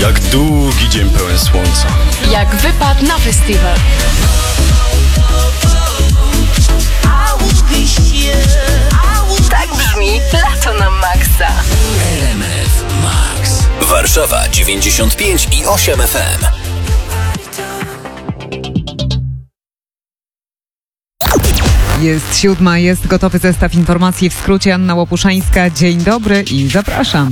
Jak długi dzień pełen słońca. Jak wypad na festiwal. Tak brzmi lato na maksa. RMF Max. Warszawa 95,8 FM. Jest 7, jest gotowy zestaw informacji, w skrócie Anna Łopuszańska. Dzień dobry i zapraszam.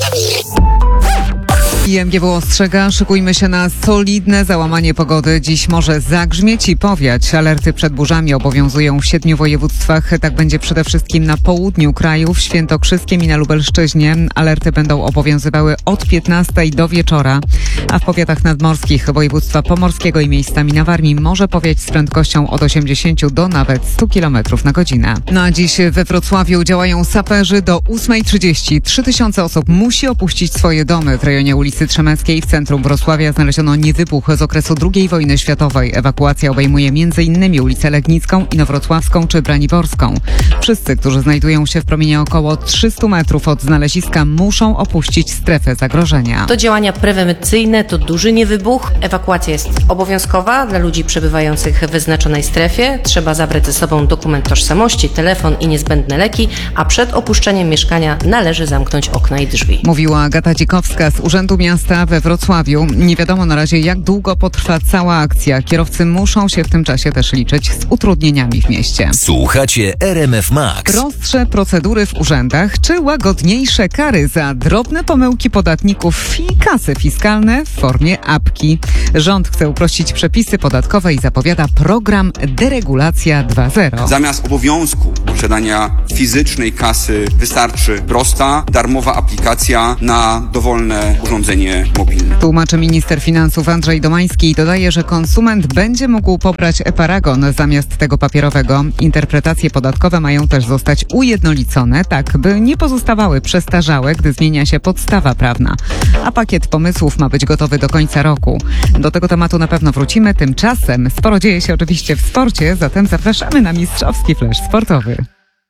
IMGW ostrzega, szykujmy się na solidne załamanie pogody. Dziś może zagrzmieć i powiać. Alerty przed burzami obowiązują w 7 województwach. Tak będzie przede wszystkim na południu kraju, w Świętokrzyskiem i na Lubelszczyźnie. Alerty będą obowiązywały od 15 do wieczora, a w powiatach nadmorskich województwa pomorskiego i miejscami na Warmii może powiać z prędkością od 80 do nawet 100 km na godzinę. Na dziś we Wrocławiu działają saperzy do 8:30. 3000 osób musi opuścić swoje domy. W rejonie ulicy Trzemeckiej w centrum Wrocławia znaleziono niewybuch z okresu II wojny światowej. Ewakuacja obejmuje m.in. ulicę Legnicką, Inowrocławską czy Braniborską. Wszyscy, którzy znajdują się w promieniu około 300 metrów od znaleziska, muszą opuścić strefę zagrożenia. To działania prewencyjne, to duży niewybuch. Ewakuacja jest obowiązkowa dla ludzi przebywających w wyznaczonej strefie. Trzeba zabrać ze sobą dokument tożsamości, telefon i niezbędne leki, a przed opuszczeniem mieszkania należy zamknąć okna i drzwi. Mówiła Agata Dzikowska z Urzędu Miasta we Wrocławiu. Nie wiadomo na razie, jak długo potrwa cała akcja. Kierowcy muszą się w tym czasie też liczyć z utrudnieniami w mieście. Słuchacie RMF Max. Prostsze procedury w urzędach czy łagodniejsze kary za drobne pomyłki podatników i kasy fiskalne w formie apki. Rząd chce uprościć przepisy podatkowe i zapowiada program Deregulacja 2.0. Zamiast obowiązku posiadania fizycznej kasy wystarczy prosta, darmowa aplikacja na dowolne urządzenie mobilne. Tłumaczy minister finansów Andrzej Domański i dodaje, że konsument będzie mógł pobrać e-paragon zamiast tego papierowego. Interpretacje podatkowe mają też zostać ujednolicone, tak by nie pozostawały przestarzałe, gdy zmienia się podstawa prawna. A pakiet pomysłów ma być gotowy do końca roku. Do tego tematu na pewno wrócimy. Tymczasem sporo dzieje się oczywiście w sporcie, zatem zapraszamy na mistrzowski flash sportowy.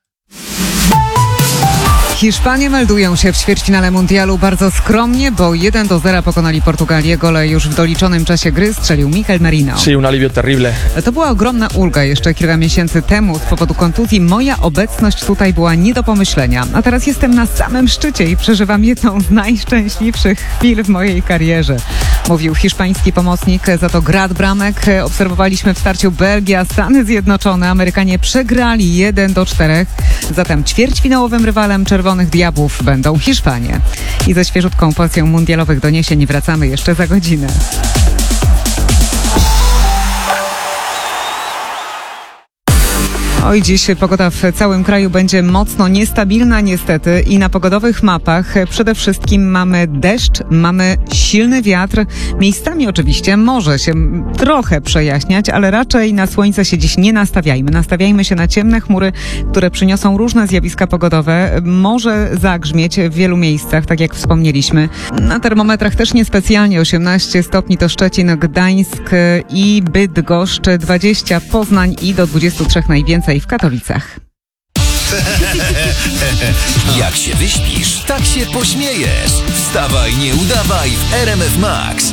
Hiszpanie meldują się w ćwierćfinale mundialu bardzo skromnie, bo 1-0 pokonali Portugalię. Gole już w doliczonym czasie gry strzelił Mikel Merino. Sí, un alivio terrible. To była ogromna ulga. Jeszcze kilka miesięcy temu z powodu kontuzji moja obecność tutaj była nie do pomyślenia. A teraz jestem na samym szczycie i przeżywam jedną z najszczęśliwszych chwil w mojej karierze. Mówił hiszpański pomocnik. Za to grad bramek obserwowaliśmy w starciu Belgia, Stany Zjednoczone. Amerykanie przegrali 1-4. Zatem ćwierćfinałowym rywalem Czerwonych Diabłów będą Hiszpanie. I ze świeżutką porcją mundialowych doniesień wracamy jeszcze za godzinę. Oj, dziś pogoda w całym kraju będzie mocno niestabilna niestety i na pogodowych mapach przede wszystkim mamy deszcz, mamy silny wiatr. Miejscami oczywiście może się trochę przejaśniać, ale raczej na słońce się dziś nie nastawiajmy. Nastawiajmy się na ciemne chmury, które przyniosą różne zjawiska pogodowe. Może zagrzmieć w wielu miejscach, tak jak wspomnieliśmy. Na termometrach też niespecjalnie 18 stopni to Szczecin, Gdańsk i Bydgoszcz, 20 Poznań i do 23 najwięcej w Katowicach. Jak się wyśpisz, tak się pośmiejesz. Wstawaj, nie udawaj w RMF Max.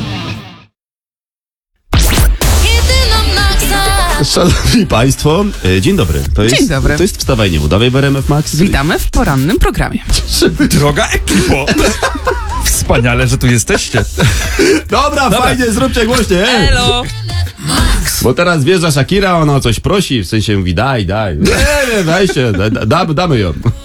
Szanowni Państwo, dzień dobry. Dzień dobry. To jest Wstawaj, nie udawaj w RMF Max. Witamy w porannym programie. Droga ekipo! Wspaniale, że tu jesteście. Dobra, fajnie, zróbcie głośniej. Elo! Bo teraz wjeżdża Shakira, ona o coś prosi, w sensie mówi daj. Nie, weźcie, damy ją.